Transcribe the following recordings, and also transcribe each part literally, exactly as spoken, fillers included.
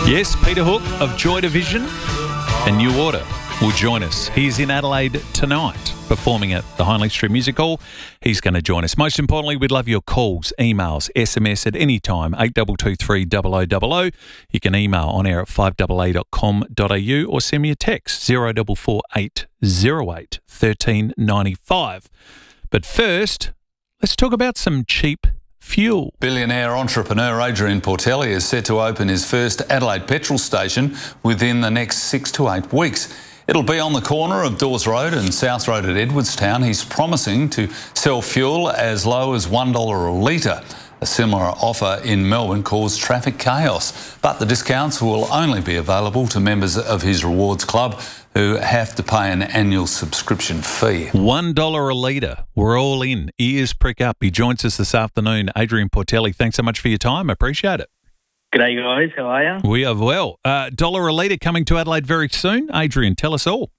Yes, Peter Hook of Joy Division and New Order will join us. He's in Adelaide tonight, performing at the Hindley Street Music Hall. He's going to join us. Most importantly, we'd love your calls, emails, S M S at any time, eight two two three double oh double oh. You can email on air at five a a dot com dot a u or send me a text, zero four four eight zero eight one three nine five. But first, let's talk about some cheap fuel. Billionaire entrepreneur Adrian Portelli is set to open his first Adelaide petrol station within the next six to eight weeks. It'll be on the corner of Dawes Road and South Road at Edwardstown. He's promising to sell fuel as low as one dollar a litre. A similar offer in Melbourne caused traffic chaos, but the discounts will only be available to members of his rewards club who have to pay an annual subscription fee. one dollar a litre. We're all in. Ears prick up. He joins us this afternoon. Adrian Portelli, thanks so much for your time. I appreciate it. G'day guys, how are you? We are well. Uh, dollar a litre coming to Adelaide very soon. Adrian, tell us all.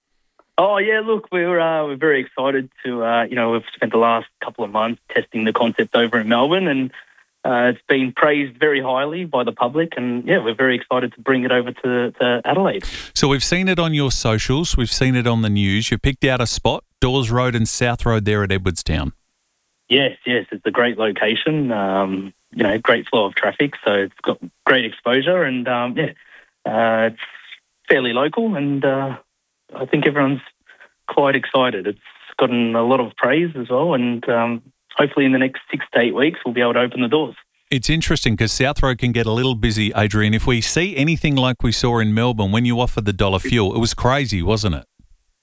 Oh yeah, look, we're uh, we're very excited to uh, you know we've spent the last couple of months testing the concept over in Melbourne, and uh, it's been praised very highly by the public, and yeah, we're very excited to bring it over to, to Adelaide. So we've seen it on your socials, we've seen it on the news. You picked out a spot, Dawes Road and South Road there at Edwardstown. Yes, yes, it's a great location. Um, you know, great flow of traffic, so it's got great exposure, and um, yeah, uh, it's fairly local, and uh, I think everyone's quite excited. It's gotten a lot of praise as well, and um, hopefully in the next six to eight weeks we'll be able to open the doors. It's interesting because South Road can get a little busy, Adrian. If we see anything like we saw in Melbourne when you offered the dollar fuel, it was crazy, wasn't it?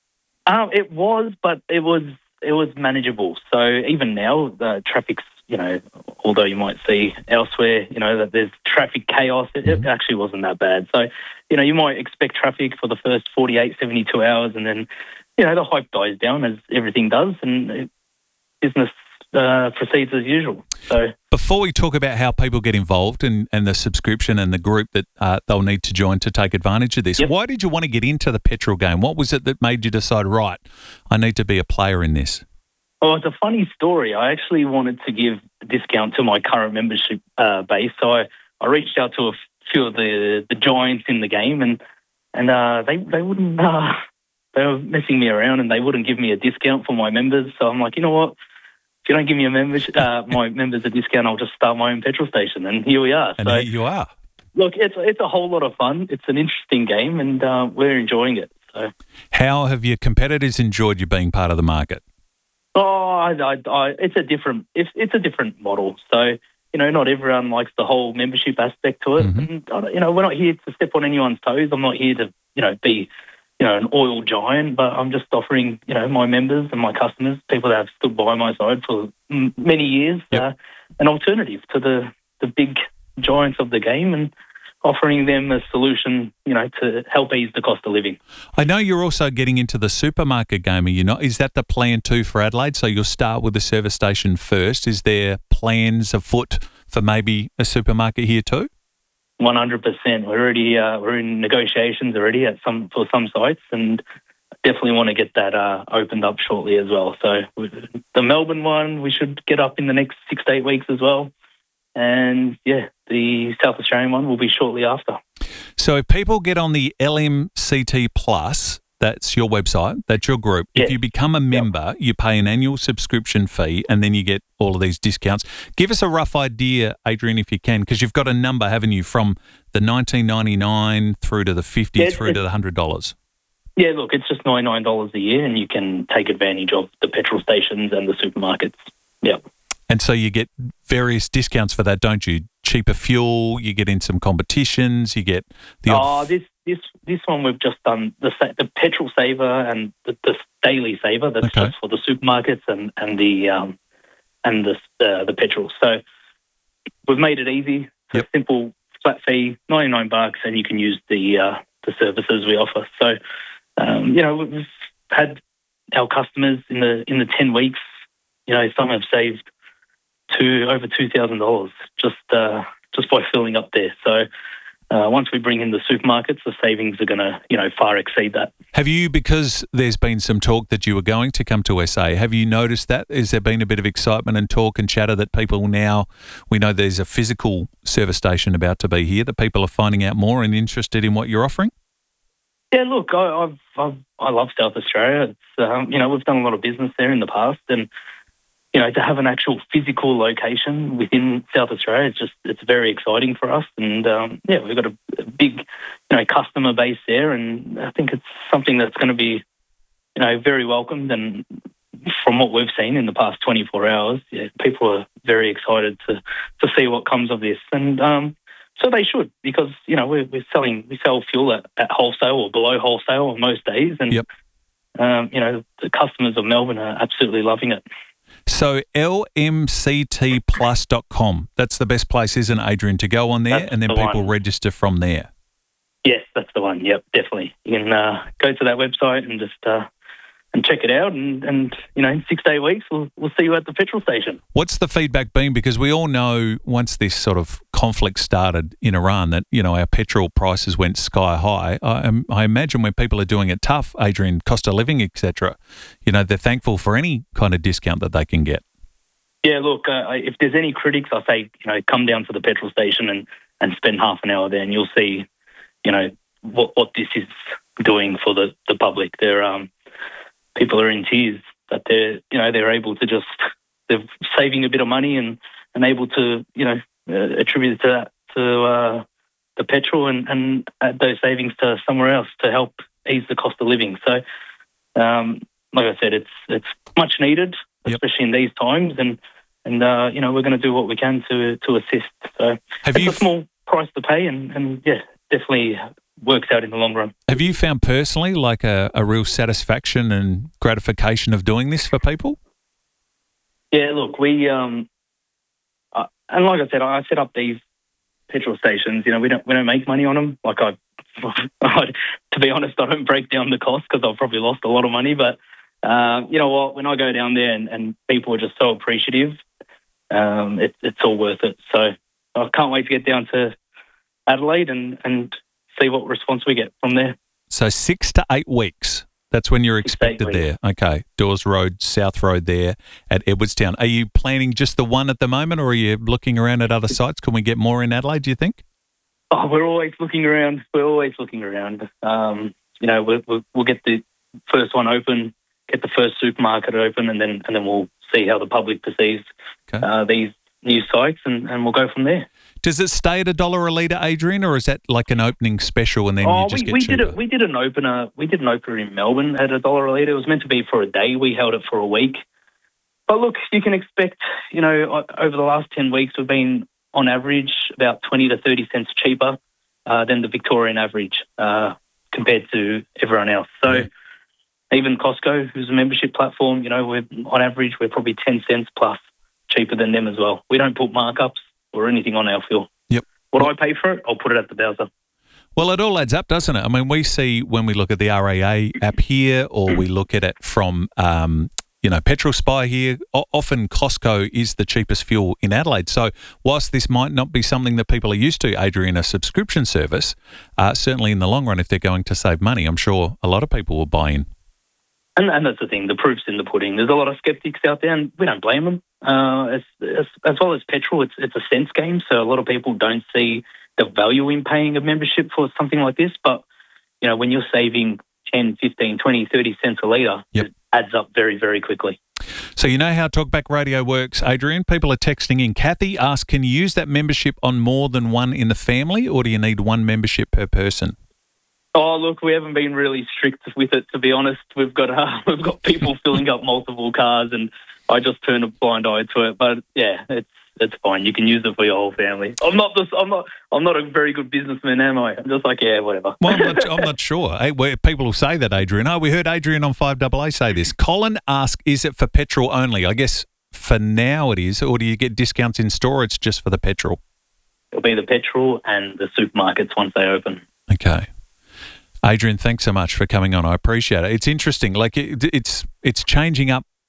Um, it was, but it was it was manageable. So even now, the traffic's, you know, although you might see elsewhere, you know, that there's traffic chaos, it, it actually wasn't that bad. So, you know, you might expect traffic for the first forty-eight, seventy-two hours, and then, you know, the hype dies down as everything does, and it, business uh, proceeds as usual. So before we talk about how people get involved and, and the subscription and the group that uh, they'll need to join to take advantage of this, yep. Why did you want to get into the petrol game? What was it that made you decide, right, I need to be a player in this? Oh, it's a funny story. I actually wanted to give a discount to my current membership uh, base, so I, I reached out to a few of the, the giants in the game, and and uh, they they wouldn't. Uh, they were messing me around, and they wouldn't give me a discount for my members. So I'm like, you know what? If you don't give me a membership, uh, my members a discount, I'll just start my own petrol station. And here we are. And so, here you are. Look, it's it's a whole lot of fun. It's an interesting game, and uh, we're enjoying it. So, how have your competitors enjoyed you being part of the market? Oh, I, I, I, it's a different, it's, it's a different model. So, you know, not everyone likes the whole membership aspect to it. Mm-hmm. And, you know, we're not here to step on anyone's toes. I'm not here to, you know, be, you know, an oil giant, but I'm just offering, you know, my members and my customers, people that have stood by my side for m- many years, yep. uh, an alternative to the, the big giants of the game, and offering them a solution, you know, to help ease the cost of living. I know you're also getting into the supermarket game, are you not? Is that the plan too for Adelaide? So you'll start with the service station first. Is there plans afoot for maybe a supermarket here too? one hundred percent. We're already uh, we're in negotiations already at some for some sites, and definitely want to get that uh, opened up shortly as well. So the Melbourne one we should get up in the next six to eight weeks as well. And, yeah, the South Australian one will be shortly after. So if people get on the L M C T Plus, that's your website, that's your group. Yes. If you become a member, yep. you pay an annual subscription fee, and then you get all of these discounts. Give us a rough idea, Adrian, if you can, because you've got a number, haven't you, from the nineteen ninety-nine through to the fifty yeah, through to the one hundred dollars. Yeah, look, it's just ninety-nine dollars a year, and you can take advantage of the petrol stations and the supermarkets. Yep. And so you get various discounts for that, don't you? Cheaper fuel, you get in some competitions, you get the... Oh, off- this this this one we've just done, the the petrol saver and the, the daily saver, that's okay. just for the supermarkets and, and the um and the, uh, the petrol. So we've made it easy. It's yep. a simple flat fee, ninety-nine bucks, and you can use the uh, the services we offer. So, um, you know, we've had our customers in the in the ten weeks, you know, some have saved to over two thousand dollars just uh, just by filling up there. So uh, once we bring in the supermarkets, the savings are going to, you know, far exceed that. Have you, because there's been some talk that you were going to come to S A, have you noticed that? Has there been a bit of excitement and talk and chatter that people now, we know there's a physical service station about to be here, that people are finding out more and interested in what you're offering? Yeah, look, I, I've, I've, I love South Australia. It's, um, you know, we've done a lot of business there in the past, and you know, to have an actual physical location within South Australia, it's just, it's very exciting for us. And, um, yeah, we've got a, a big, you know, customer base there, and I think it's something that's going to be, you know, very welcomed. And from what we've seen in the past twenty-four hours, yeah, people are very excited to, to see what comes of this. And um, so they should, because, you know, we're, we're selling, we sell fuel at, at wholesale or below wholesale on most days. And, yep. um, you know, the customers of Melbourne are absolutely loving it. So L M C T plus dot com, that's the best place, isn't it, Adrian, to go on there, that's and then the people one. register from there? Yes, that's the one. Yep, definitely. You can uh, go to that website and just uh, and check it out, and, and you know, in six to eight weeks, we'll we'll see you at the petrol station. What's the feedback been? Because we all know once this sort of conflict started in Iran that, you know, our petrol prices went sky high. I, I imagine when people are doing it tough, Adrian, cost of living, et cetera, you know, they're thankful for any kind of discount that they can get. Yeah, look, uh, if there's any critics, I say, you know, come down to the petrol station and, and spend half an hour there, and you'll see, you know, what what this is doing for the, the public. They're um, people are in tears that they're, you know, they're able to just, they're saving a bit of money and, and able to, you know, uh, attribute to that, to uh, the petrol, and, and add those savings to somewhere else to help ease the cost of living. So, um, like I said, it's it's much needed, yep. especially in these times, and and uh, you know, we're going to do what we can to to assist. So Have it's you a small price to pay, and, and yeah, definitely works out in the long run. Have you found personally like a, a real satisfaction and gratification of doing this for people? Yeah, look, we um, uh, and like I said, I set up these petrol stations. You know, we don't we don't make money on them. Like I, I to be honest, I don't break down the cost because I've probably lost a lot of money. But uh, you know what? When I go down there and, and people are just so appreciative, um, it, it's all worth it. So I can't wait to get down to Adelaide and, and see what response we get from there. So six to eight weeks. That's when you're expected there. Okay. Dawes Road, South Road there at Edwardstown. Are you planning just the one at the moment, or are you looking around at other sites? Can we get more in Adelaide, do you think? Oh, we're always looking around. We're always looking around. Um, you know, we'll, we'll, we'll get the first one open, get the first supermarket open, and then and then we'll see how the public perceives okay. uh, these new sites, and, and we'll go from there. Does it stay at a dollar a litre, Adrian, or is that like an opening special and then oh, you just we, get we cheaper? did it. We did an opener. We did an opener in Melbourne at a dollar a litre. It was meant to be for a day. We held it for a week. But look, you can expect, you know, over the last ten weeks, we've been on average about twenty to thirty cents cheaper uh, than the Victorian average uh, compared to everyone else. So yeah. Even Costco, who's a membership platform, you know, we're on average, we're probably ten cents plus cheaper than them as well. We don't put markups or anything on our fuel. Yep. What I pay for it, I'll put it at the Bowser. Well, it all adds up, doesn't it? I mean, we see when we look at the R A A app here, or we look at it from, um, you know, Petrol Spy here, o- often Costco is the cheapest fuel in Adelaide. So whilst this might not be something that people are used to, Adrian, a subscription service, uh, certainly in the long run, if they're going to save money, I'm sure a lot of people will buy in. And, and that's the thing, the proof's in the pudding. There's a lot of skeptics out there, and we don't blame them. Uh, as, as, as well as petrol, it's it's a sense game, so a lot of people don't see the value in paying a membership for something like this. But, you know, when you're saving ten, fifteen, twenty, thirty cents a litre, yep. It adds up very, very quickly. So you know how Talkback Radio works, Adrian? People are texting in. Kathy asks, can you use that membership on more than one in the family, or do you need one membership per person? Oh, look, we haven't been really strict with it, to be honest. We've got uh, we've got people filling up multiple cars, and I just turn a blind eye to it. But yeah, it's it's fine. You can use it for your whole family. I'm not this. I'm not. I'm not a very good businessman, am I? I'm just like, yeah, whatever. Well, I'm not, I'm not sure. Hey, where people will say that, Adrian. Oh, we heard Adrian on five A A say this. Colin asked, is it for petrol only? I guess for now it is, or do you get discounts in store? It's just for the petrol. It'll be the petrol and the supermarkets once they open. Okay. Adrian, thanks so much for coming on. I appreciate it. It's interesting. Like it, it's it's changing up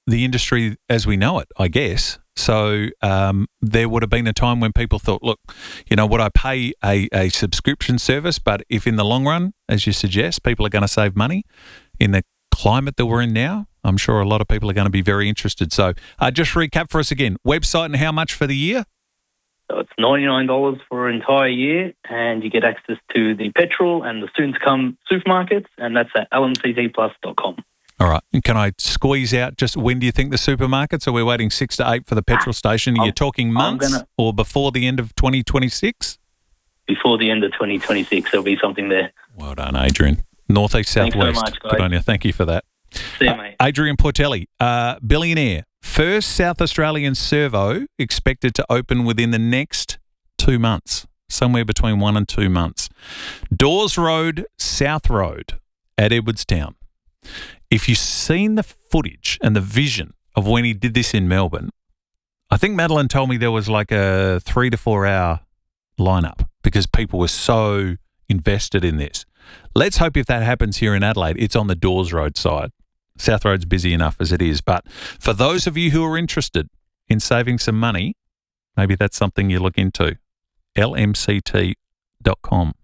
the industry as we know it, I guess. So um, there would have been a time when people thought, look, you know, would I pay a, a subscription service? But if in the long run, as you suggest, people are going to save money in the climate that we're in now, I'm sure a lot of people are going to be very interested. So uh, just recap for us again, website and how much for the year? So it's ninety-nine dollars for an entire year, and you get access to the petrol and the soon-to-come supermarkets, and that's at l m c t plus dot com. All right. And can I squeeze out just when do you think the supermarkets? Are we waiting six to eight for the petrol station? Are you talking months gonna, or before the end of twenty twenty-six? Before the end of twenty twenty-six, there'll be something there. Well done, Adrian. Northeast, southwest. Thanks so much, guys. Good on you. Thank you for that. See you, mate. Uh, Adrian Portelli, uh, billionaire. First South Australian servo expected to open within the next two months, somewhere between one and two months. Dawes Road, South Road at Edwardstown. If you've seen the footage and the vision of when he did this in Melbourne, I think Madeline told me there was like a three to four hour lineup because people were so invested in this. Let's hope if that happens here in Adelaide, it's on the Dawes Road side. South Road's busy enough as it is. But for those of you who are interested in saving some money, maybe that's something you look into. l m c t dot com.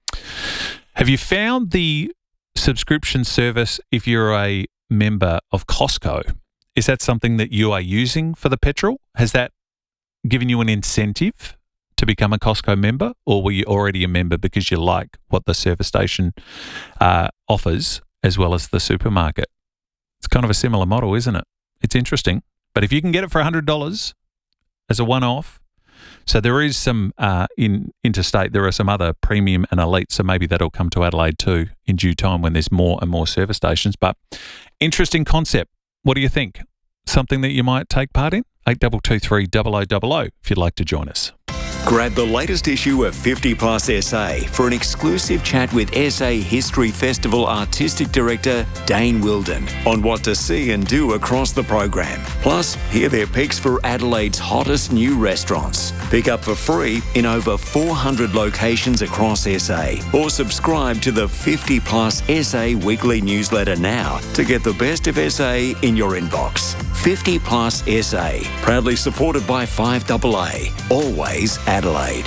Have you found the subscription service if you're a member of Costco? Is that something that you are using for the petrol? Has that given you an incentive to become a Costco member, or were you already a member because you like what the service station uh, offers as well as the supermarket? It's kind of a similar model, isn't it? It's interesting. But if you can get it for one hundred dollars as a one-off, so there is some, uh, in interstate, there are some other premium and elite, so maybe that'll come to Adelaide too in due time when there's more and more service stations. But interesting concept. What do you think? Something that you might take part in? eight two two three, zero zero zero zero if you'd like to join us. Grab the latest issue of fifty plus S A for an exclusive chat with S A History Festival Artistic Director Dane Wilden on what to see and do across the program. Plus, hear their picks for Adelaide's hottest new restaurants. Pick up for free in over four hundred locations across S A, or subscribe to the fifty plus S A weekly newsletter now to get the best of S A in your inbox. fifty plus S A, proudly supported by five A A, always Adelaide.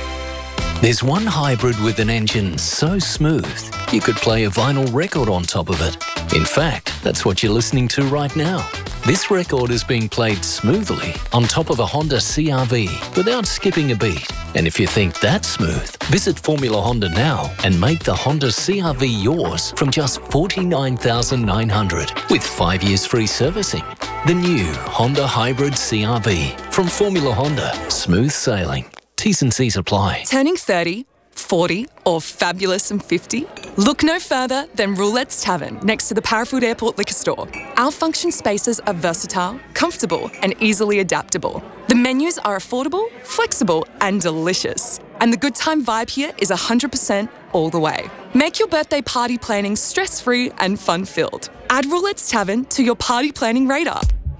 There's one hybrid with an engine so smooth you could play a vinyl record on top of it. In fact, that's what you're listening to right now. This record is being played smoothly on top of a Honda C R V without skipping a beat. And if you think that's smooth, visit Formula Honda now and make the Honda C R V yours from just forty-nine thousand nine hundred dollars with five years free servicing. The new Honda Hybrid C R V from Formula Honda. Smooth sailing. T's and C's apply. Turning thirty, forty, or fabulous and fifty? Look no further than Roulette's Tavern next to the Parafood Airport Liquor Store. Our function spaces are versatile, comfortable, and easily adaptable. The menus are affordable, flexible, and delicious. And the good time vibe here is one hundred percent all the way. Make your birthday party planning stress-free and fun-filled. Add Roulette's Tavern to your party planning radar.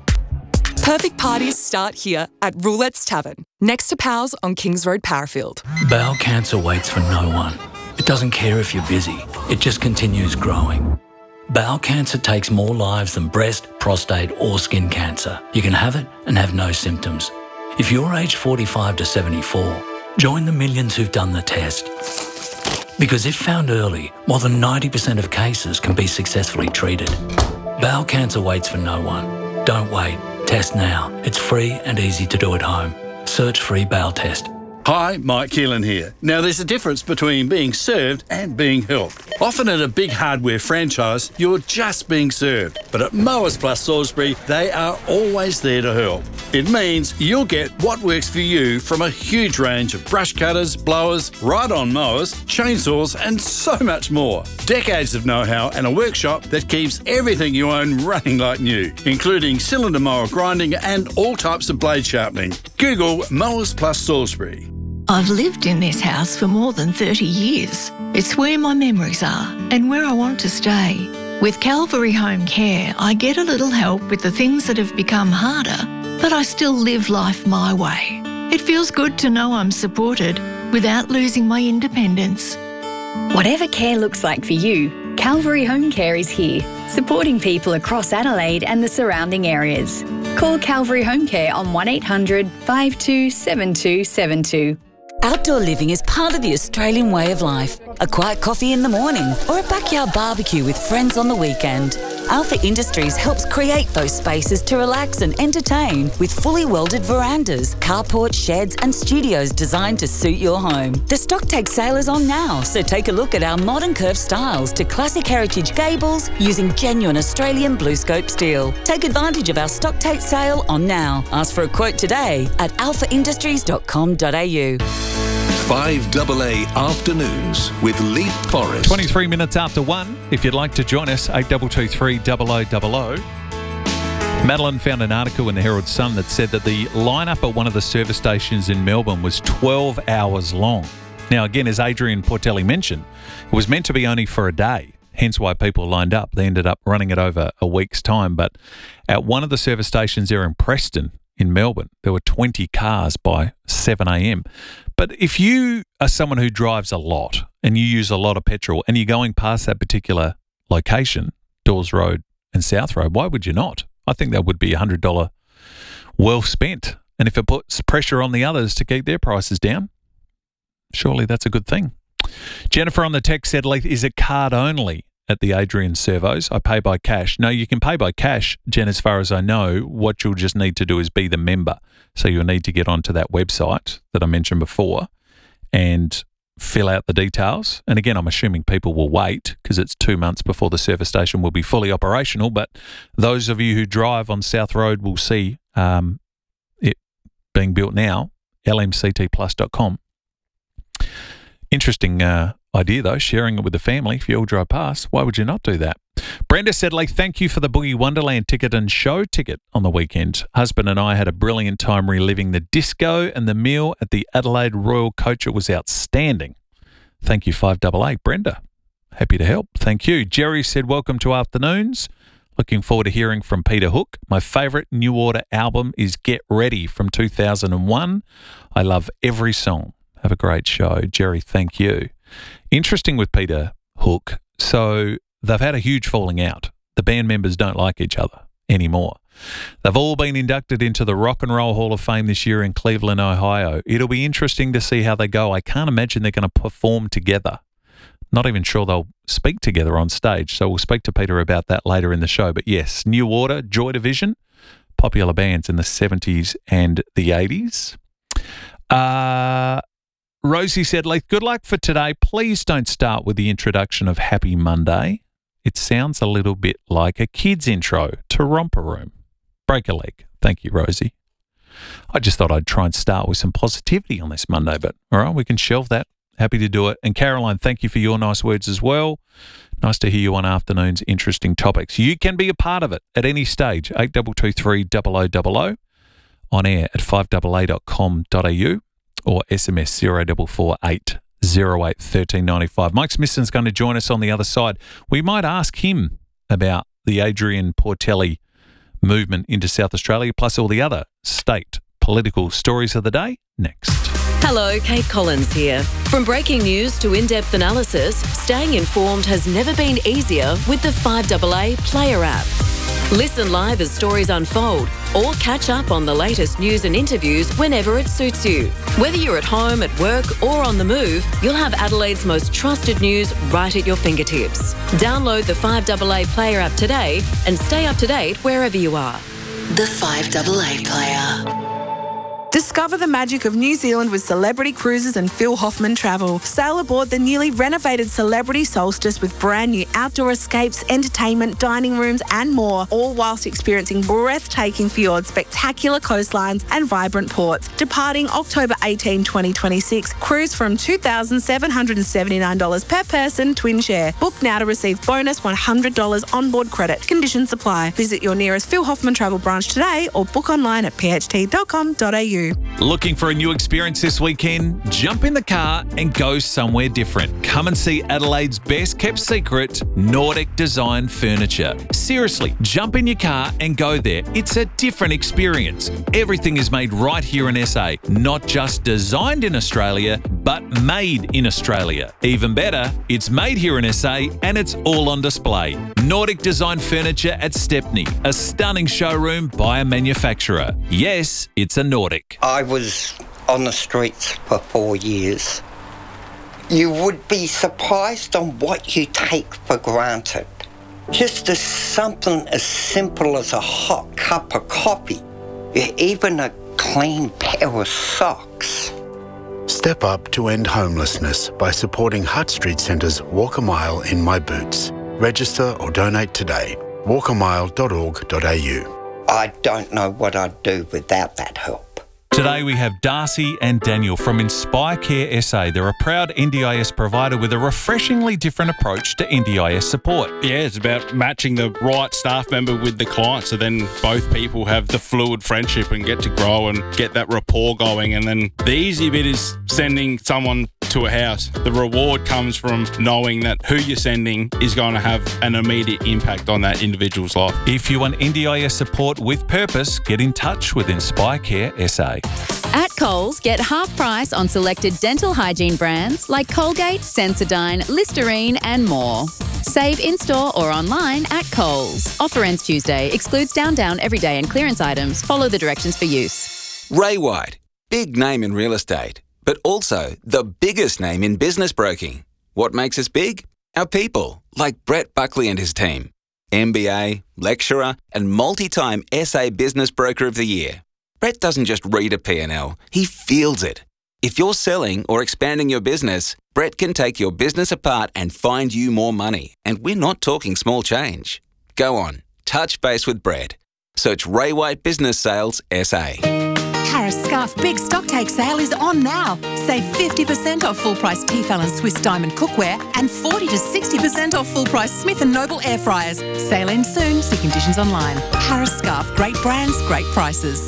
Perfect parties start here at Roulette's Tavern, next to Powell's on Kings Road, Parafield. Bowel cancer waits for no one. It doesn't care if you're busy. It just continues growing. Bowel cancer takes more lives than breast, prostate, or skin cancer. You can have it and have no symptoms. If you're aged forty-five to seventy-four, join the millions who've done the test. Because if found early, more than ninety percent of cases can be successfully treated. Bowel cancer waits for no one. Don't wait. Test now. It's free and easy to do at home. Search free bowel test. Hi, Mike Keelan here. Now, there's a difference between being served and being helped. Often at a big hardware franchise, you're just being served. But at Mowers Plus Salisbury, they are always there to help. It means you'll get what works for you from a huge range of brush cutters, blowers, ride-on mowers, chainsaws, and so much more. Decades of know-how and a workshop that keeps everything you own running like new, including cylinder mower grinding and all types of blade sharpening. Google Mowers Plus Salisbury. I've lived in this house for more than thirty years. It's where my memories are and where I want to stay. With Calvary Home Care, I get a little help with the things that have become harder, but I still live life my way. It feels good to know I'm supported without losing my independence. Whatever care looks like for you, Calvary Home Care is here, supporting people across Adelaide and the surrounding areas. Call Calvary Home Care on one eight hundred five two seven two seven two. Outdoor living is part of the Australian way of life. A quiet coffee in the morning or a backyard barbecue with friends on the weekend. Alpha Industries helps create those spaces to relax and entertain with fully welded verandas, carport, sheds and studios designed to suit your home. The stock take sale is on now, so take a look at our modern curved styles to classic heritage gables using genuine Australian blue scope steel. Take advantage of our stock take sale on now. Ask for a quote today at alpha industries dot com dot a u. five A A Afternoons with Leap Forrest. twenty-three minutes after one. If you'd like to join us, eight two two three double oh double oh. Madeline found an article in the Herald Sun that said that the lineup at one of the service stations in Melbourne was twelve hours long. Now, again, as Adrian Portelli mentioned, it was meant to be only for a day, hence why people lined up. They ended up running it over a week's time. But at one of the service stations there in Preston, in Melbourne, there were twenty cars by seven a.m. But if you are someone who drives a lot and you use a lot of petrol and you're going past that particular location, Dawes Road and South Road, why would you not? I think that would be a one hundred dollars well spent. And if it puts pressure on the others to keep their prices down, surely that's a good thing. Jennifer on the text said, is it card only at the Adrian servos? I pay by cash. No, you can pay by cash, Jen, as far as I know. What you'll just need to do is be the member. So you'll need to get onto that website that I mentioned before and fill out the details. And again, I'm assuming people will wait because it's two months before the service station will be fully operational. But those of you who drive on South Road will see um, it being built now, l m c t plus dot com. Interesting uh, idea, though, sharing it with the family. If you all drive past, why would you not do that? Brenda said, like, thank you for the Boogie Wonderland ticket and show ticket on the weekend. Husband and I had a brilliant time reliving the disco and the meal at the Adelaide Royal Coach. It was outstanding. Thank you, five double eight. Brenda, happy to help. Thank you. Jerry said, welcome to Afternoons. Looking forward to hearing from Peter Hook. My favourite New Order album is Get Ready from two thousand one. I love every song. Have a great show. Jerry, thank you. Interesting with Peter Hook. So they've had a huge falling out. The band members don't like each other anymore. They've all been inducted into the Rock and Roll Hall of Fame this year in Cleveland, Ohio. It'll be interesting to see how they go. I can't imagine they're going to perform together. Not even sure they'll speak together on stage. So we'll speak to Peter about that later in the show. But yes, New Order, Joy Division, popular bands in the seventies and the eighties. Uh... Rosie said, Leith, good luck for today. Please don't start with the introduction of Happy Monday. It sounds a little bit like a kid's intro to Romper Room. Break a leg. Thank you, Rosie. I just thought I'd try and start with some positivity on this Monday, but all right, we can shelve that. Happy to do it. And Caroline, thank you for your nice words as well. Nice to hear you on Afternoon's interesting topics. You can be a part of it at any stage. eight two two three double oh double oh on air at five a a dot com dot a u. or S M S zero four four eight zero eight one three nine five. Mike Smithson's going to join us on the other side. We might ask him about the Adrian Portelli movement into South Australia, plus all the other state political stories of the day, next. Hello, Kate Collins here. From breaking news to in-depth analysis, staying informed has never been easier with the five A A Player app. Listen live as stories unfold or catch up on the latest news and interviews whenever it suits you. Whether you're at home, at work or on the move, you'll have Adelaide's most trusted news right at your fingertips. Download the five A A Player app today and stay up to date wherever you are. The five A A Player. Discover the magic of New Zealand with Celebrity Cruises and Phil Hoffman Travel. Sail aboard the newly renovated Celebrity Solstice with brand new outdoor escapes, entertainment, dining rooms and more, all whilst experiencing breathtaking fjords, spectacular coastlines and vibrant ports. Departing October eighteenth, twenty twenty-six, cruise from two thousand seven hundred seventy-nine dollars per person, twin share. Book now to receive bonus one hundred dollars onboard credit. Conditions apply. Visit your nearest Phil Hoffman Travel branch today or book online at p h t dot com dot a u. Looking for a new experience this weekend? Jump in the car and go somewhere different. Come and see Adelaide's best kept secret, Nordic Design Furniture. Seriously, jump in your car and go there. It's a different experience. Everything is made right here in S A. Not just designed in Australia, but made in Australia. Even better, it's made here in S A and it's all on display. Nordic Design Furniture at Stepney, a stunning showroom by a manufacturer. Yes, it's a Nordic. I was on the streets for four years. You would be surprised on what you take for granted. Just as something as simple as a hot cup of coffee, even a clean pair of socks. Step up to end homelessness by supporting Hutt Street Centre's Walk a Mile in My Boots. Register or donate today. walk a mile dot org dot a u. I don't know what I'd do without that help. Today we have Darcy and Daniel from Inspire Care S A. They're a proud N D I S provider with a refreshingly different approach to N D I S support. Yeah, it's about matching the right staff member with the client, so then both people have the fluid friendship and get to grow and get that rapport going. And then the easy bit is sending someone to a house. The reward comes from knowing that who you're sending is going to have an immediate impact on that individual's life. If you want N D I S support with purpose, get in touch with Inspire Care S A. At Coles, get half price on selected dental hygiene brands like Colgate, Sensodyne, Listerine and more. Save in-store or online at Coles. Offer ends Tuesday. Excludes down, down, everyday and clearance items. Follow the directions for use. Ray White, big name in real estate, but also the biggest name in business broking. What makes us big? Our people, like Brett Buckley and his team. M B A, lecturer and multi-time S A Business Broker of the Year. Brett doesn't just read a P and L, he feels it. If you're selling or expanding your business, Brett can take your business apart and find you more money. And we're not talking small change. Go on, touch base with Brett. Search Ray White Business Sales S A. Harris Scarf Big Stock Take Sale is on now. Save fifty percent off full price Tefal and Swiss Diamond cookware and forty to sixty percent off full price Smith and Noble air fryers. Sale ends soon. See conditions online. Harris Scarf, great brands, great prices.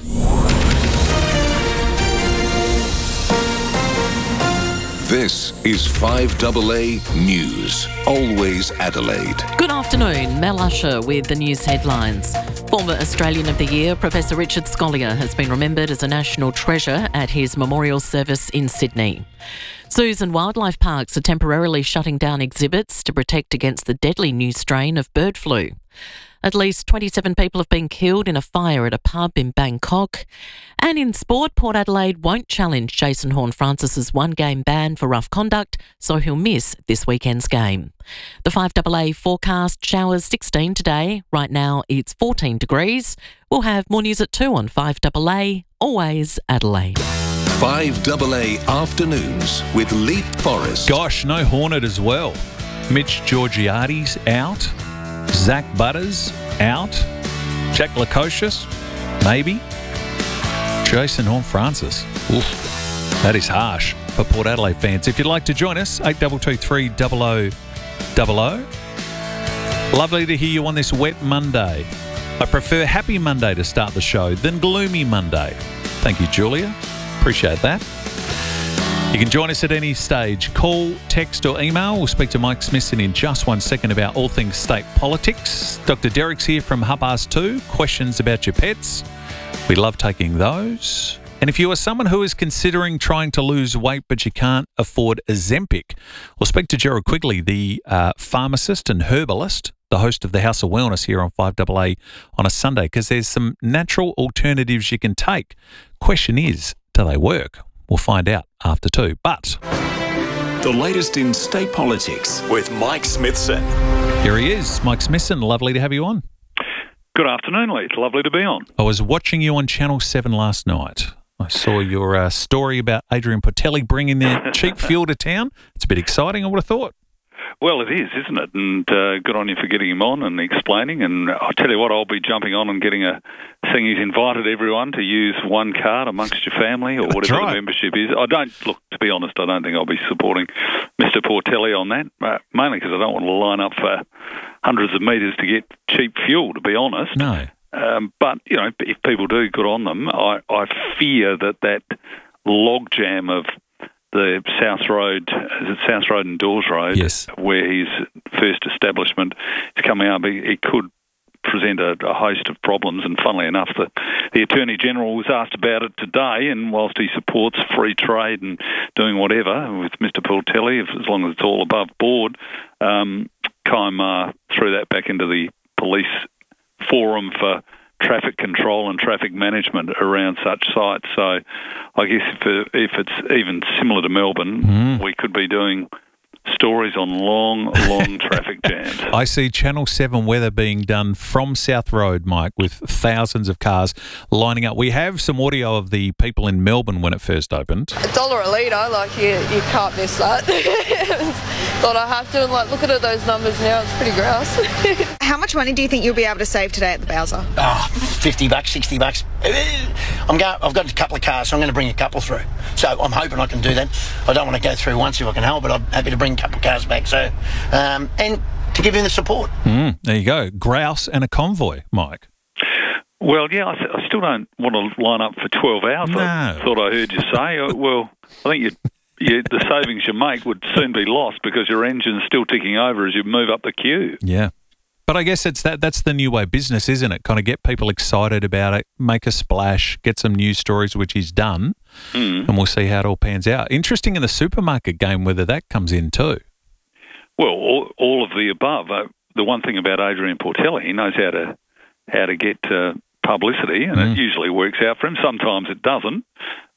This is five A A News. Always Adelaide. Good afternoon. Mel Usher with the news headlines. Former Australian of the Year, Professor Richard Scolyer, has been remembered as a national treasure at his memorial service in Sydney. Zoos and wildlife parks are temporarily shutting down exhibits to protect against the deadly new strain of bird flu. At least twenty-seven people have been killed in a fire at a pub in Bangkok. And in sport, Port Adelaide won't challenge Jason Horne-Francis's one-game ban for rough conduct, so he'll miss this weekend's game. The five A A forecast: showers sixteen today. Right now it's fourteen degrees. We'll have more news at two on five A A. Always Adelaide. five A A Afternoons with Leap Forrest. Gosh, no Hornet as well. Mitch Georgiades out. Zach Butters out. Jack Lukosius, maybe. Jason Horne-Francis. Oof, that is harsh for Port Adelaide fans. If you'd like to join us, eight two two three double oh double oh. Lovely to hear you on this wet Monday. I prefer happy Monday to start the show than gloomy Monday. Thank you, Julia. Appreciate that. You can join us at any stage. Call, text or email. We'll speak to Mike Smithson in just one second about all things state politics. Doctor Derek's here from half past two. Questions about your pets. We love taking those. And if you are someone who is considering trying to lose weight but you can't afford Ozempic, we'll speak to Gerald Quigley, the uh, pharmacist and herbalist, the host of the House of Wellness here on five A A on a Sunday, because there's some natural alternatives you can take. Question is, do they work? We'll find out after two. But the latest in state politics with Mike Smithson. Here he is, Mike Smithson. Lovely to have you on. Good afternoon, Lee. It's lovely to be on. I was watching you on Channel seven last night. I saw your uh, story about Adrian Portelli bringing their cheap fuel to town. It's a bit exciting, I would have thought. Well, it is, isn't it? And uh, good on you for getting him on and explaining. And I'll tell you what, I'll be jumping on and getting a thing. He's invited everyone to use one card amongst your family or whatever right. the membership is. I don't, look, to be honest, I don't think I'll be supporting Mister Portelli on that, uh, mainly because I don't want to line up for hundreds of metres to get cheap fuel, to be honest. No. Um, but, you know, if people do, good on them. I, I fear that that logjam of the South Road, is it South Road and Dawes Road, yes, where his first establishment is coming up, it could present a, a host of problems. And funnily enough, the, the Attorney-General was asked about it today, and whilst he supports free trade and doing whatever with Mister Portelli, if, as long as it's all above board, um, Kaimar threw that back into the police forum for traffic control and traffic management around such sites. So I guess if, it, if it's even similar to Melbourne, mm. we could be doing stories on long, long traffic jams. I see Channel seven weather being done from South Road, Mike, with thousands of cars lining up. We have some audio of the people in Melbourne when it first opened. A dollar a litre, like you, you can't miss that. Thought I have to, and like looking at those numbers now, it's pretty gross. How much money do you think you'll be able to save today at the Bowser? Ah, oh, fifty bucks, sixty bucks. I'm going, I've got a couple of cars, so I'm going to bring a couple through. So I'm hoping I can do that. I don't want to go through once if I can help, but I'm happy to bring a couple of cars back. So, um, and to give him the support. Mm, there you go. Grouse and a convoy, Mike. Well, yeah, I, th- I still don't want to line up for twelve hours. No. I thought I heard you say. Uh, well, I think you, you, the savings you make would soon be lost because your engine's still ticking over as you move up the queue. Yeah. But I guess it's that that's the new way of business, isn't it? Kind of get people excited about it, make a splash, get some news stories, which he's done, mm. and we'll see how it all pans out. Interesting in the supermarket game whether that comes in too. Well, all, all of the above. Uh, the one thing about Adrian Portelli, he knows how to how to get uh, publicity, and mm. it usually works out for him. Sometimes it doesn't,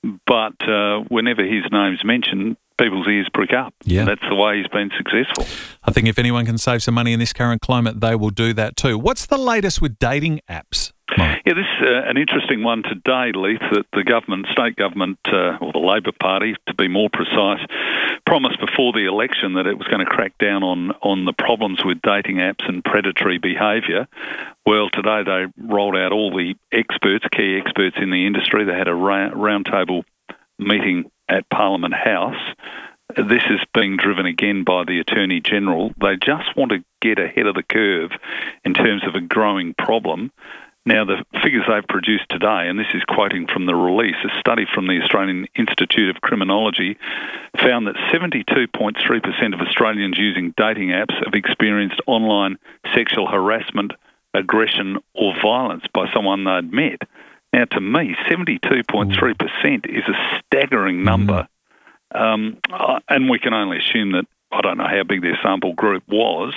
but uh, whenever his name's mentioned, people's ears prick up. Yeah. And that's the way he's been successful. I think if anyone can save some money in this current climate, they will do that too. What's the latest with dating apps? Mike? Yeah, this is uh, an interesting one today, Leith, that the government, state government, uh, or the Labor Party, to be more precise, promised before the election that it was going to crack down on, on the problems with dating apps and predatory behaviour. Well, today they rolled out all the experts, key experts in the industry. They had a ra- roundtable meeting at Parliament House. This is being driven again by the Attorney-General. They just want to get ahead of the curve in terms of a growing problem. Now, the figures they've produced today, and this is quoting from the release, a study from the Australian Institute of Criminology found that seventy-two point three percent of Australians using dating apps have experienced online sexual harassment, aggression or violence by someone they'd met. Now, to me, seventy-two point three percent is a staggering number, um, and we can only assume that, I don't know how big their sample group was,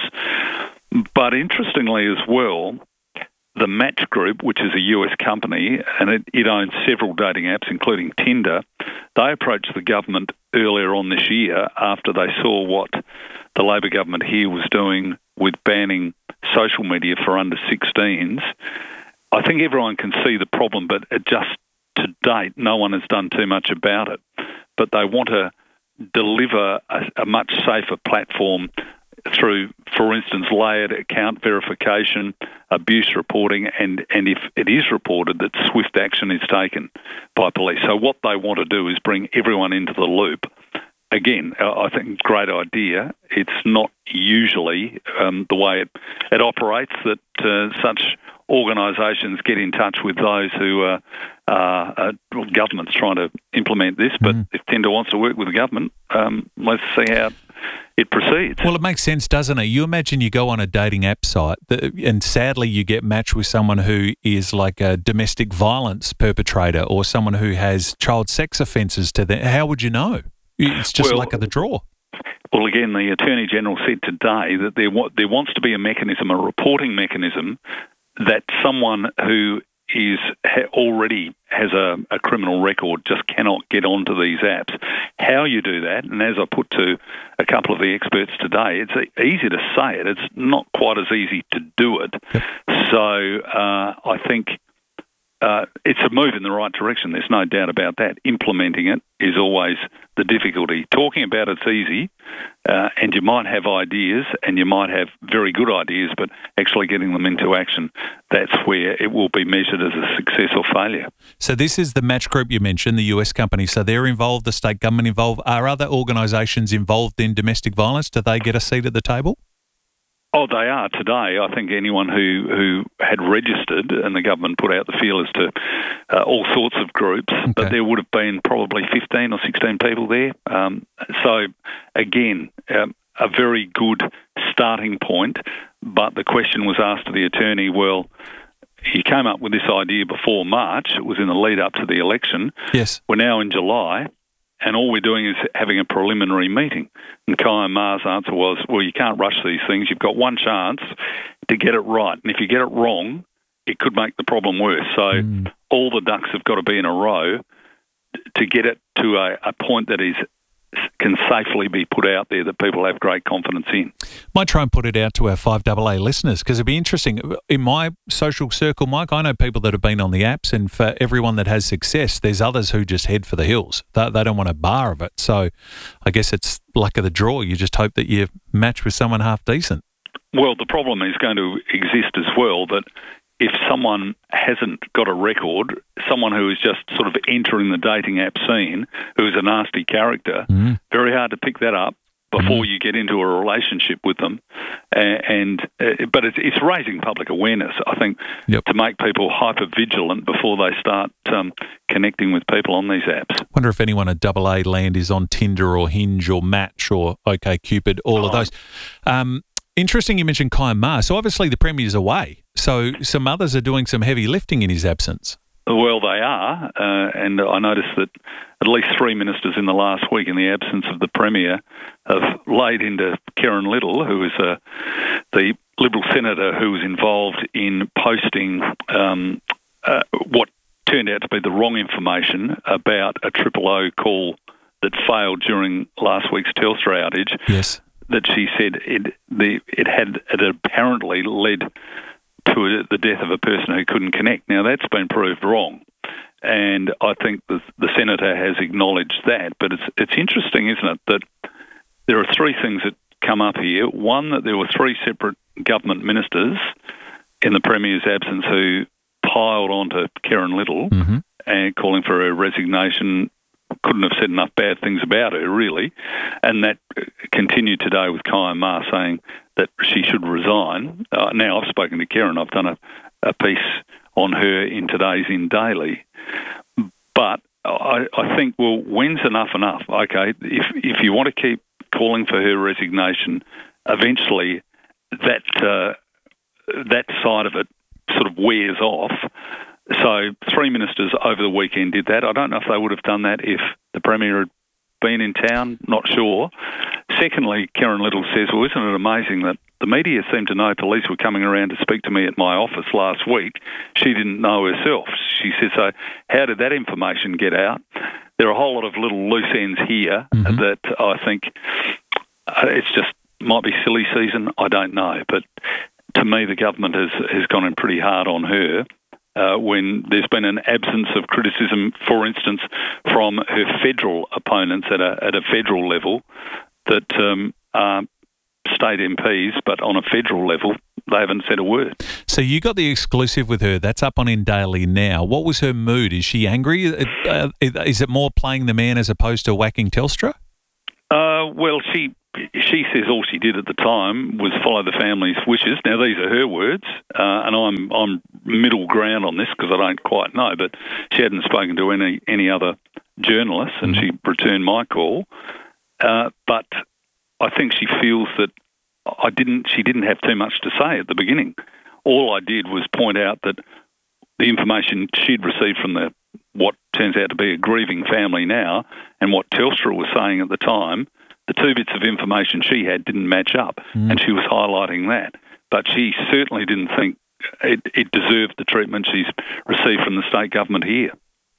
but interestingly as well, the Match Group, which is a U S company, and it, it owns several dating apps, including Tinder, they approached the government earlier on this year after they saw what the Labor government here was doing with banning social media for under sixteens. I think everyone can see the problem, but it just to date, no one has done too much about it. But they want to deliver a, a much safer platform through, for instance, layered account verification, abuse reporting, and, and if it is reported, that swift action is taken by police. So what they want to do is bring everyone into the loop. Again, I think great idea. It's not usually um, the way it, it operates that uh, such organisations get in touch with those who uh, are, uh, well, government's trying to implement this, but mm. if Tinder wants to work with the government, um, let's see how it proceeds. Well, it makes sense, doesn't it? You imagine you go on a dating app site and sadly you get matched with someone who is like a domestic violence perpetrator or someone who has child sex offences to them. How would you know? It's just well, luck of the draw. Well, again, the Attorney-General said today that there, wa- there wants to be a mechanism, a reporting mechanism, that someone who is ha- already has a, a criminal record just cannot get onto these apps. How you do that, and as I put to a couple of the experts today, it's easy to say it. It's not quite as easy to do it. Yep. So uh, I think uh, it's a move in the right direction. There's no doubt about that. Implementing it is always the difficulty. Talking about it's easy, uh, and you might have ideas, and you might have very good ideas, but actually getting them into action, that's where it will be measured as a success or failure. So this is the Match Group you mentioned, the U S company. So they're involved, the state government involved. Are other organisations involved in domestic violence? Do they get a seat at the table? Oh, they are today. I think anyone who, who had registered, and the government put out the feelers to uh, all sorts of groups, okay. but there would have been probably fifteen or sixteen people there. Um, so, again, um, a very good starting point, but the question was asked to the attorney, well, he came up with this idea before March. It was in the lead up to the election. Yes. We're now in July. And all we're doing is having a preliminary meeting. And Kyan Ma's answer was, well, you can't rush these things. You've got one chance to get it right. And if you get it wrong, it could make the problem worse. So mm. all the ducks have got to be in a row to get it to a, a point that is can safely be put out there that people have great confidence in. Might try and put it out to our five A A listeners, because it'd be interesting. In my social circle, Mike, I know people that have been on the apps, and for everyone that has success, there's others who just head for the hills. They, they don't want a bar of it. So I guess it's luck of the draw. You just hope that you match with someone half decent. Well, the problem is going to exist as well, that if someone hasn't got a record, someone who is just sort of entering the dating app scene, who is a nasty character, mm. very hard to pick that up before mm. you get into a relationship with them. And, and uh, but it's, it's raising public awareness, I think, yep. to make people hyper vigilant before they start um, connecting with people on these apps. Wonder if anyone at double A land is on Tinder or Hinge or Match or OkCupid, all oh. of those. Um, Interesting you mentioned Kyan Ma. So obviously the Premier's away. So some others are doing some heavy lifting in his absence. Well, they are. Uh, and I noticed that at least three ministers in the last week, in the absence of the Premier, have laid into Karen Little, who is uh, the Liberal senator who was involved in posting um, uh, what turned out to be the wrong information about a triple O call that failed during last week's Telstra outage. Yes. That she said it the it had it apparently led to a, the death of a person who couldn't connect. Now that's been proved wrong, and I think the the senator has acknowledged that. But it's it's interesting, isn't it, that there are three things that come up here. One, that there were three separate government ministers in the Premier's absence who piled onto Karen Little mm-hmm. and calling for her resignation. Couldn't have said enough bad things about her, really. And that continued today with Kyan Ma saying that she should resign. Uh, now, I've spoken to Karen. I've done a, a piece on her in today's In Daily. But I, I think, well, when's enough enough? Okay, if if you want to keep calling for her resignation, eventually that uh, that side of it sort of wears off. So three ministers over the weekend did that. I don't know if they would have done that if the Premier had been in town, not sure. Secondly, Karen Little says, well, isn't it amazing that the media seemed to know police were coming around to speak to me at my office last week. She didn't know herself. She says, so how did that information get out? There are a whole lot of little loose ends here mm-hmm. that I think uh, it's just might be silly season. I don't know. But to me, the government has, has gone in pretty hard on her. Uh, when there's been an absence of criticism, for instance, from her federal opponents at a at a federal level, that um, are state M Ps, but on a federal level, they haven't said a word. So you got the exclusive with her. That's up on In Daily now. What was her mood? Is she angry? Uh, is it more playing the man as opposed to whacking Telstra? Uh, well, she... She says all she did at the time was follow the family's wishes. Now, these are her words, uh, and I'm I'm middle ground on this because I don't quite know, but she hadn't spoken to any, any other journalists, and she returned my call. Uh, but I think she feels that I didn't. She didn't have too much to say at the beginning. All I did was point out that the information she'd received from the what turns out to be a grieving family now, and what Telstra was saying at the time, the two bits of information she had didn't match up, mm. and she was highlighting that. But she certainly didn't think it, it deserved the treatment she's received from the state government here.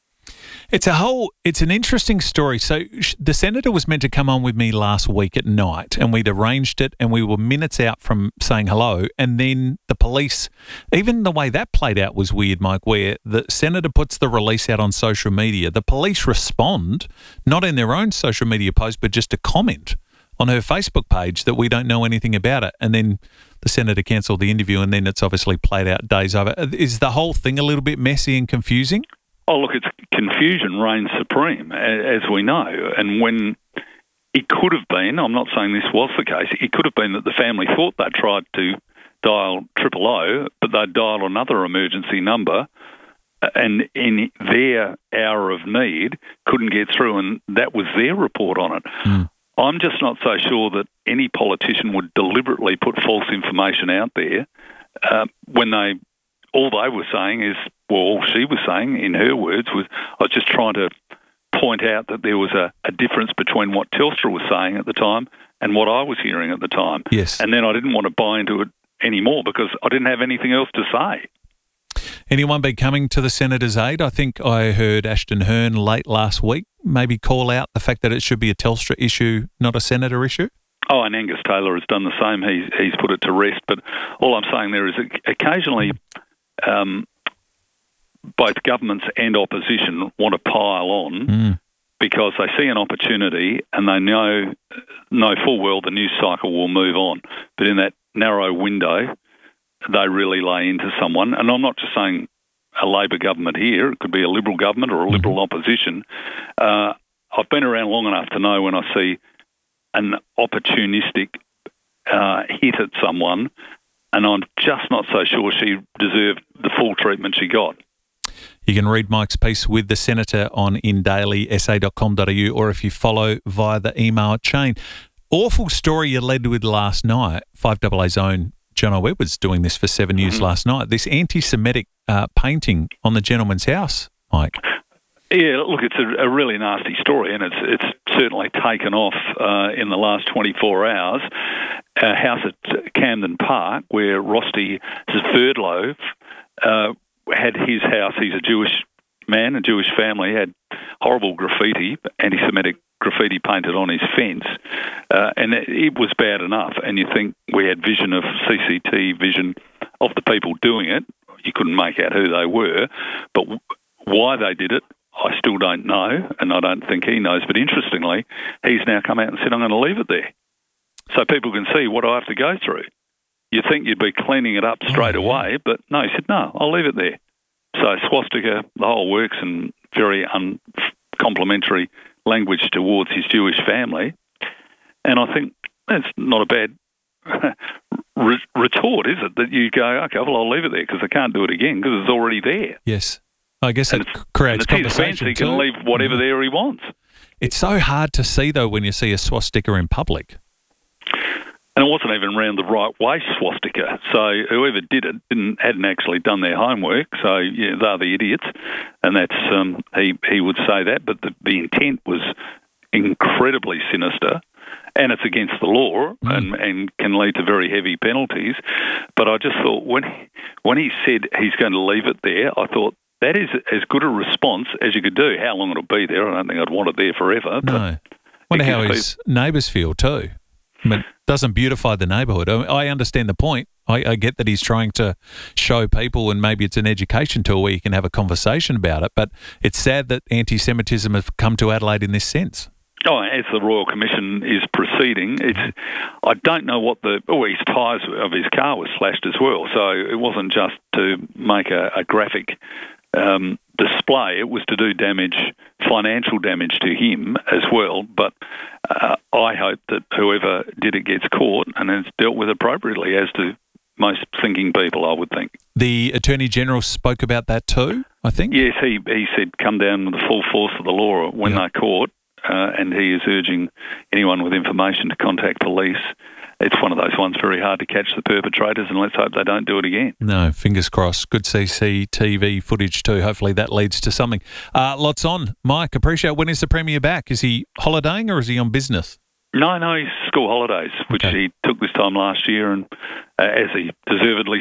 It's a whole, it's an interesting story. So sh- the senator was meant to come on with me last week at night, and we'd arranged it, and we were minutes out from saying hello, and then the police, even the way that played out was weird, Mike, where the senator puts the release out on social media. The police respond, not in their own social media post, but just a comment on her Facebook page that we don't know anything about it. And then the senator cancelled the interview, and then it's obviously played out days over. Is the whole thing a little bit messy and confusing? Oh, look, it's confusion reigns supreme, as we know. And when it could have been, I'm not saying this was the case, it could have been that the family thought they tried to dial triple O, but they'd dial another emergency number and in their hour of need couldn't get through, and that was their report on it. Mm. I'm just not so sure that any politician would deliberately put false information out there uh, when they, all they were saying is, well, all she was saying, in her words, was, I was just trying to point out that there was a, a difference between what Telstra was saying at the time and what I was hearing at the time. Yes. And then I didn't want to buy into it anymore because I didn't have anything else to say. Anyone be coming to the Senator's aid? I think I heard Ashton Hearn late last week maybe call out the fact that it should be a Telstra issue, not a Senator issue. Oh, and Angus Taylor has done the same. He's, he's put it to rest. But all I'm saying there is occasionally um, both governments and opposition want to pile on mm. because they see an opportunity and they know, know full well the news cycle will move on. But in that narrow window, they really lay into someone. And I'm not just saying a Labor government here. It could be a Liberal government or a Liberal opposition. Uh, I've been around long enough to know when I see an opportunistic uh, hit at someone, and I'm just not so sure she deserved the full treatment she got. You can read Mike's piece with the Senator on in daily s a dot com dot a u, or if you follow via the email chain. Awful story you led with last night, five A A's own Jono Edwards doing this for seven years mm-hmm. last night, this anti-Semitic uh, painting on the gentleman's house, Mike. Yeah, look, it's a, a really nasty story, and it's it's certainly taken off uh, in the last twenty-four hours. A house at Camden Park, where Rosti Zverdlov uh, had his house. He's a Jewish man, a Jewish family, had horrible graffiti, anti-Semitic graffiti painted on his fence, uh, and it, it was bad enough. And you think we had vision of C C T V vision of the people doing it. You couldn't make out who they were, but w- why they did it, I still don't know, and I don't think he knows. But interestingly, he's now come out and said, I'm going to leave it there so people can see what I have to go through. You'd think you'd be cleaning it up straight away, but no, he said, no, I'll leave it there. So swastika, the whole works, and very uncomplimentary language towards his Jewish family. And I think that's not a bad re- retort, is it, that you go, okay, well, I'll leave it there because I can't do it again because it's already there. Yes. I guess it creates and it's conversation his fence, he can leave whatever there he wants. It's so hard to see, though, when you see a swastika in public. And it wasn't even around the right way swastika. So whoever did it didn't hadn't actually done their homework. So yeah, they're the idiots, and that's um, he he would say that. But the, the intent was incredibly sinister, and it's against the law mm. and, and can lead to very heavy penalties. But I just thought when when he said he's going to leave it there, I thought that is as good a response as you could do. How long it'll be there, I don't think I'd want it there forever. No. Wonder how his neighbours feel too. I mean, it doesn't beautify the neighbourhood. I, I understand the point. I, I get that he's trying to show people, and maybe it's an education tool where you can have a conversation about it, but it's sad that anti-Semitism has come to Adelaide in this sense. Oh, as the Royal Commission is proceeding, it's I don't know what the... Oh, his tyres of his car was slashed as well, so it wasn't just to make a, a graphic um, display, it was to do damage, financial damage to him as well, but uh, I hope that whoever did it gets caught and is dealt with appropriately, as do most thinking people, I would think. The Attorney-General spoke about that too, I think? Yes, he, he said come down with the full force of the law when yep. they're caught, uh, and he is urging anyone with information to contact police. It's one of those ones very hard to catch the perpetrators, and let's hope they don't do it again. No, fingers crossed. Good C C T V footage too. Hopefully that leads to something. Uh, lots on. Mike, appreciate. When is the Premier back? Is he holidaying or is he on business? No, no, he's school holidays, which okay. he took this time last year, and uh, as he deservedly